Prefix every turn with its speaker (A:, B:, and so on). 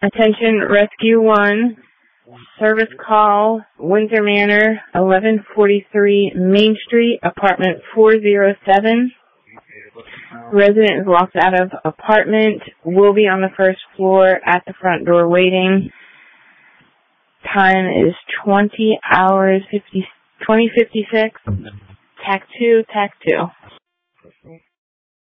A: Attention Rescue 1, service call, Windsor Manor, 1143 Main Street, apartment 407. Resident is locked out of apartment, will be on the first floor at the front door waiting. Time is 20:56. TAC 2, TAC 2.